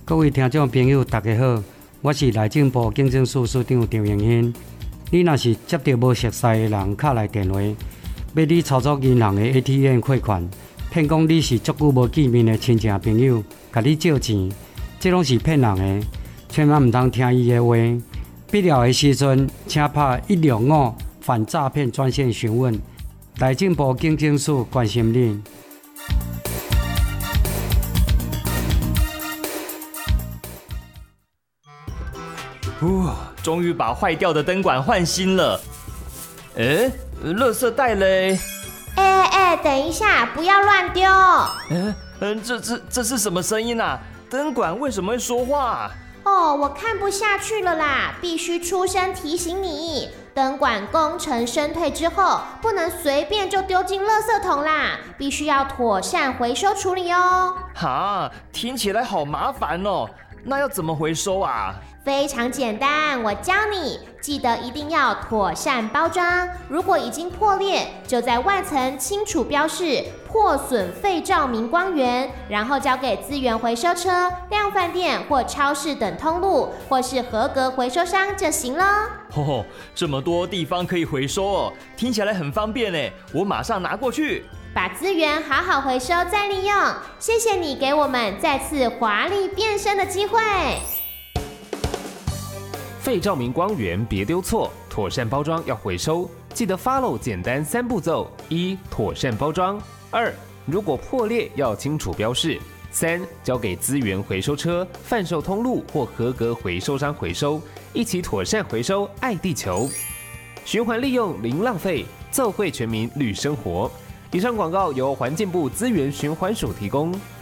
各位听众朋友，大家好，我是内政部警政署署长张荣兴。你若是接到无熟悉的人敲来电话，要你操作银行的 ATM 汇款，骗讲你是足久无见面的亲戚朋友，甲你借钱，这拢是骗人的，千万唔通听伊的话。必要的时阵，请打165反诈骗专线询问。内政部警政署关心你。 终于把坏掉的灯管换新了。垃圾袋嘞？ 等一下，不要乱丢。 这是什么声音啊？灯管为什么会说话？ 我看不下去了啦，必须出声提醒你，灯管功成身退之后，不能随便就丢进垃圾桶啦，必须要妥善回收处理哦。 听起来好麻烦哦，那要怎么回收啊？ 非常简单，我教你，记得一定要妥善包装。如果已经破裂，就在外层清楚标示破损废照明光源，然后交给资源回收车、量贩店或超市等通路，或是合格回收商就行了。 这么多地方可以回收哦，听起来很方便耶，我马上拿过去。 把资源好好回收再利用，谢谢你给我们再次华丽变身的机会。 废照明光源别丢错，妥善包装要回收，记得 follow 简单3步骤：1. 妥善包装； 2. 如果破裂要清楚标示； 3. 交给资源回收车、贩售通路或合格回收商回收，一起妥善回收，爱地球，循环利用零浪费，奏会全民绿生活。以上广告由环境部资源循环署提供。